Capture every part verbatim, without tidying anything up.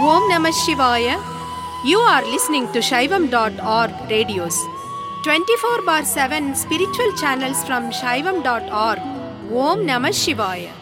Om Namah Shivaya. You are listening to Shaivam dot org radios. twenty-four bar seven spiritual channels from Shaivam dot org. Om Namah Shivaya.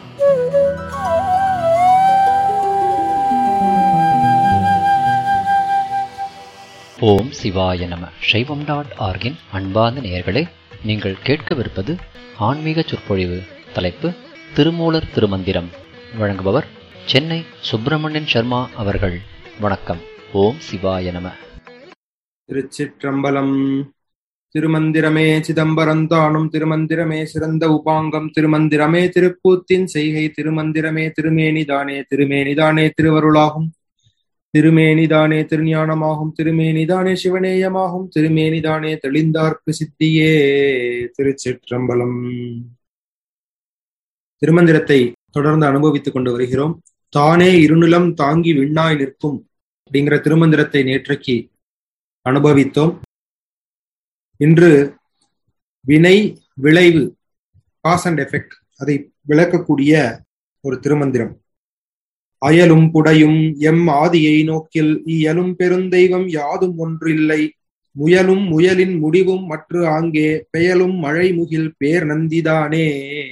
ஓம் சிவாய நம. சைவம் dot ஆர்கின் அன்பார்ந்த நேயர்களே, நீங்கள் கேட்கவிருப்பது ஆன்மீக சொற்பொழிவு. தலைப்பு திருமூலர் திருமந்திரம். வழங்குபவர் சென்னை சுப்பிரமணியன் சர்மா அவர்கள். வணக்கம். ஓம் சிவாய நம. திருச்சிற்றம்பலம். திருமந்திரமே சிதம்பரந்தானும் திருமந்திரமே சிறந்த உபாங்கம் திருமந்திரமே திருப்பூத்தின் செய்கை திருமந்திரமே திருமேனிதானே திருமேனிதானே திருவருளாகும் திருமேனிதானே திருஞானமாகும் திருமேனிதானே சிவனேயமாகும் திருமேனிதானே தெளிந்தார்க்கு சித்தியே. திருச்சிற்றம்பலம். திருமந்திரத்தை தொடர்ந்து அனுபவித்துக் கொண்டு வருகிறோம். தானே இருநிலம் தாங்கி விண்ணாய் நிற்கும் அப்படிங்கிற திருமந்திரத்தை நேற்றைக்கு அனுபவித்தோம். இன்று வினை விளைவு, காஸ் அண்ட் எஃபெக்ட், அதை விளக்கக்கூடிய ஒரு திருமந்திரம். அயலும் புடையும் எம் ஆதியை நோக்கில் இயலும் பெருந்தெய்வம் யாதும் ஒன்றில்லை. முயலும் முயலின் முடிவும் மற்ற ஆங்கே பெயலும் மழை முகில் பேர் நந்திதானே.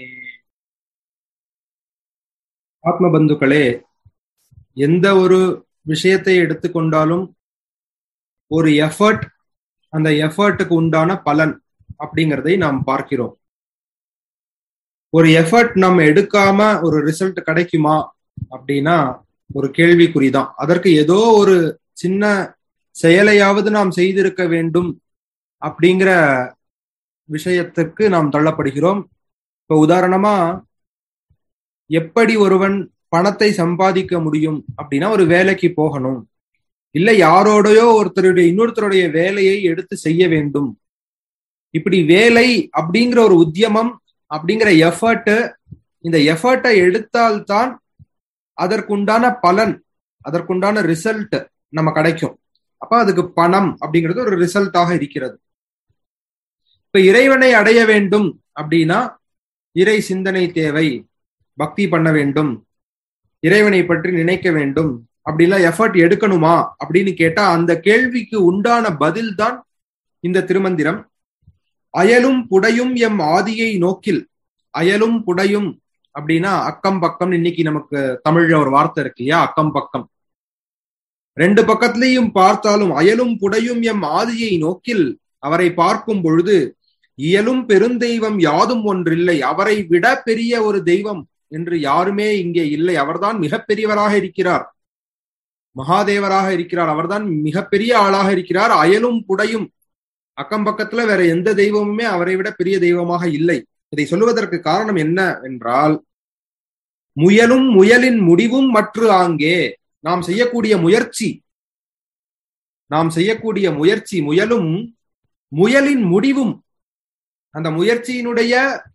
ஆத்மபந்துக்களே, எந்த ஒரு விஷயத்தை எடுத்துக்கொண்டாலும் ஒரு எஃபர்ட், அந்த எஃபர்ட்டுக்கு உண்டான பலன் அப்படிங்கிறதை நாம் பார்க்கிறோம். ஒரு எஃபர்ட் நம்ம எடுக்காம ஒரு ரிசல்ட் கிடைக்குமா அப்படின்னா ஒரு கேள்விக்குறிதான். அதற்கு ஏதோ ஒரு சின்ன செயலையாவது நாம் செய்திருக்க வேண்டும் அப்படிங்கிற விஷயத்துக்கு நாம் தள்ளப்படுகிறோம். இப்ப உதாரணமா, எப்படி ஒருவன் பணத்தை சம்பாதிக்க முடியும் அப்படின்னா ஒரு வேலைக்கு போகணும், இல்ல யாரோடையோ ஒருத்தருடைய இன்னொருத்தருடைய வேலையை எடுத்து செய்ய வேண்டும். இப்படி வேலை அப்படிங்கிற ஒரு உத்தியமம் அப்படிங்கிற எஃபர்ட், இந்த எஃபர்ட்டை எடுத்தால்தான் அதற்குண்டான பலன், அதற்குண்டான ரிசல்ட் நம்ம கிடைக்கும். அப்ப அதுக்கு பணம் அப்படிங்கிறது ஒரு ரிசல்ட்டாக இருக்கிறது. இப்ப இறைவனை அடைய வேண்டும் அப்படின்னா இறை சிந்தனை தேவை, பக்தி பண்ண வேண்டும், இறைவனை பற்றி நினைக்க வேண்டும். அப்படிலாம் எஃபர்ட் எடுக்கணுமா அப்படின்னு கேட்டா அந்த கேள்விக்கு உண்டான பதில் தான் இந்த திருமந்திரம். அயலும் புடையும் எம் ஆதியை நோக்கில். அயலும் புடையும் அப்படின்னா அக்கம் பக்கம். இன்னைக்கு நமக்கு தமிழ்ல ஒரு வார்த்தை இருக்கு இல்லையா, அக்கம் பக்கம். ரெண்டு பக்கத்திலையும் பார்த்தாலும் அயலும் புடையும் எம் ஆதியை நோக்கில், அவரை பார்க்கும் பொழுது இயலும் பெருந்தெய்வம் யாதும் ஒன்றில்லை. அவரை விட பெரிய ஒரு தெய்வம் என்று யாருமே இங்கே இல்லை. அவர்தான் மிகப்பெரியவராக இருக்கிறார், மகாதேவராக இருக்கிறார், அவர்தான் மிகப்பெரிய ஆளாக இருக்கிறார். அயலும் புடையும், அக்கம் பக்கத்துல வேற எந்த தெய்வமுமே அவரை விட பெரிய தெய்வமாக இல்லை. இதை சொல்லுவதற்கு காரணம் என்ன என்றால், முயலும் முயலின் முடிவும் மற்ற ஆங்கே. நாம் செய்யக்கூடிய முயற்சி, நாம் செய்யக்கூடிய முயற்சி முயலும் முயலின் முடிவும், அந்த முயற்சியினுடைய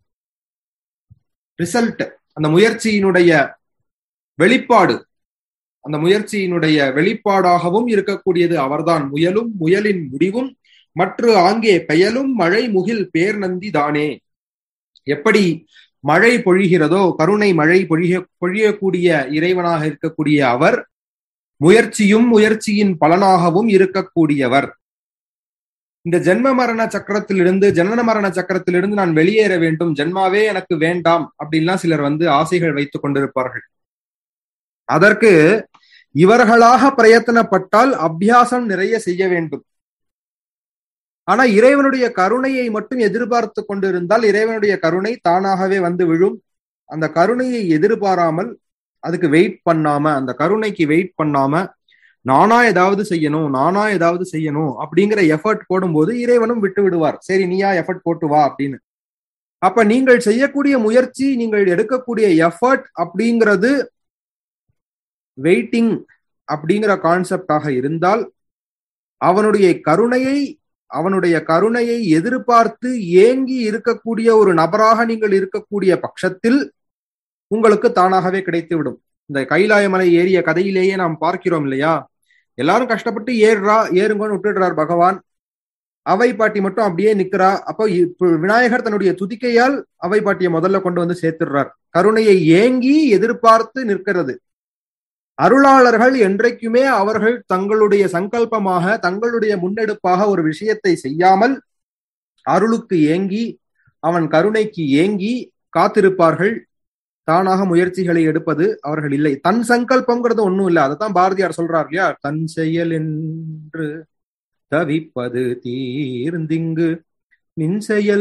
ரிசல்ட், அந்த முயற்சியினுடைய வெளிப்பாடு, அந்த முயற்சியினுடைய வெளிப்பாடாகவும் இருக்கக்கூடியது அவர்தான். முயலும் முயலின் முடிவும் மற்ற ஆங்கே பெயலும் மழை முகில் பேர் நந்தி தானே. எப்படி மழை பொழிகிறதோ, கருணை மழை பொழிய பொழியக்கூடிய இறைவனாக இருக்கக்கூடிய அவர் முயற்சியும் முயற்சியின் பலனாகவும் இருக்கக்கூடியவர். இந்த ஜென்ம மரண சக்கரத்திலிருந்து, ஜனன மரண சக்கரத்திலிருந்து நான் வெளியேற வேண்டும், ஜென்மாவே எனக்கு வேண்டாம் அப்படின்லாம் சிலர் வந்து ஆசைகள் வைத்துக் கொண்டிருப்பார்கள். அதற்கு இவர்களாக பிரயத்தனப்பட்டால் அபியாசம் நிறைய செய்ய வேண்டும். ஆனா இறைவனுடைய கருணையை மட்டும் எதிர்பார்த்து கொண்டிருந்தால் இறைவனுடைய கருணை தானாகவே வந்து விழும். அந்த கருணையை எதிர்பாராமல், அதுக்கு வெயிட் பண்ணாம, அந்த கருணைக்கு வெயிட் பண்ணாம நானா ஏதாவது செய்யணும், நானா ஏதாவது செய்யணும் அப்படிங்கிற எஃபர்ட் போடும்போது இறைவனும் விட்டு விடுவார். சரி, நீயா எஃபர்ட் போட்டு வா அப்படின்னு. அப்ப நீங்கள் செய்யக்கூடிய முயற்சி, நீங்கள் எடுக்கக்கூடிய எஃபர்ட் அப்படிங்கிறது வெயிட்டிங் அப்படிங்கிற கான்செப்டாக இருந்தால், அவனுடைய கருணையை அவனுடைய கருணையை எதிர்பார்த்து ஏங்கி இருக்கக்கூடிய ஒரு நபராக நீங்கள் இருக்கக்கூடிய பட்சத்தில் உங்களுக்கு தானாகவே கிடைத்துவிடும். இந்த கைலாயமலை ஏறிய கதையிலேயே நாம் பார்க்கிறோம் இல்லையா, எல்லாரும் கஷ்டப்பட்டு ஏறுறா, ஏறுங்கன்னு விட்டுடுறார் பகவான். அவை பாட்டி மட்டும் அப்படியே நிக்கிறா. அப்போ விநாயகர் தன்னுடைய துதிக்கையால் அவை பாட்டியை முதல்ல கொண்டு வந்து சேர்த்துடுறார். கருணையை ஏங்கி எதிர்பார்த்து நிற்கிறது. அருளாளர்கள் என்றைக்குமே அவர்கள் தங்களுடைய சங்கல்பமாக தங்களுடைய முன்னெடுப்பாக ஒரு விஷயத்தை செய்யாமல் அருளுக்கு ஏங்கி அவன் கருணைக்கு ஏங்கி காத்திருப்பார்கள். தானாக முயற்சிகளை எடுப்பது அவர்கள் இல்லை. தன் சங்கல்பம்ங்கிறது ஒண்ணும் இல்லை. அதைத்தான் பாரதியார் சொல்றார் இல்லையா, தன் செயல் என்று தவிப்பது தீர்ந்திங்கு நின் செயல்